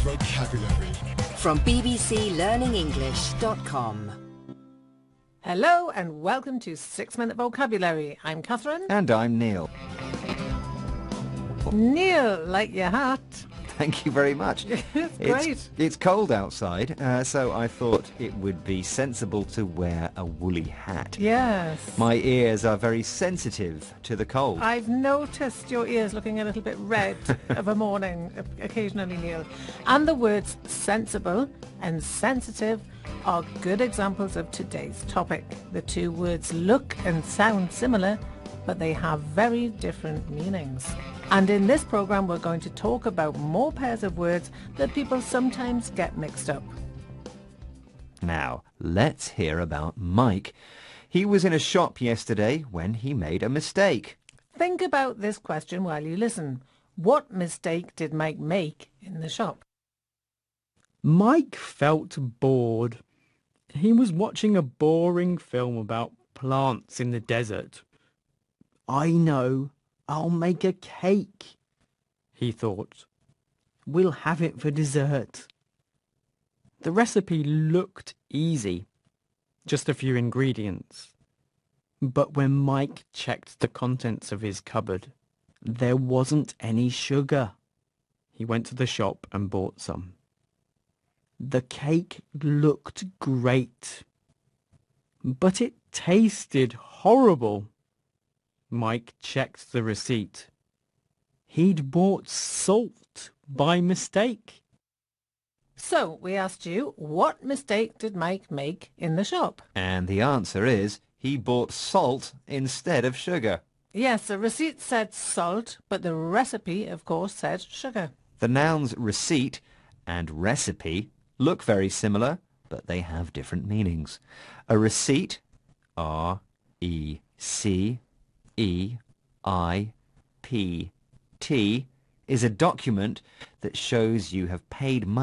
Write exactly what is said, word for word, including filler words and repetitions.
vocabulary from b b c learning english dot com. Hello and welcome to Six Minute Vocabulary. I'm Catherine. And I'm Neil. Neil, like your hat. Thank you very much. It's great. It's, it's cold outside, uh, so I thought it would be sensible to wear a woolly hat. Yes. My ears are very sensitive to the cold. I've noticed your ears looking a little bit red of a morning, occasionally, Neil. And the words sensible and sensitive are good examples of today's topic. The two words look and sound similar, but they have very different meanings. And in this program we're going to talk about more pairs of words that people sometimes get mixed up. Now, let's hear about Mike. He was in a shop yesterday when he made a mistake. Think about this question while you listen. What mistake did Mike make in the shop? Mike felt bored. He was watching a boring film about plants in the desert. I know, I'll make a cake, he thought. We'll have it for dessert. The recipe looked easy, just a few ingredients. But when Mike checked the contents of his cupboard, there wasn't any sugar. He went to the shop and bought some. The cake looked great, but it tasted horrible. Mike checked the receipt. He'd bought salt by mistake. So we asked you, what mistake did Mike make in the shop? And the answer is, he bought salt instead of sugar. Yes, the receipt said salt, but the recipe, of course, said sugar. The nouns receipt and recipe look very similar, but they have different meanings. A receipt, R E C E I P T, is a document that shows you have paid money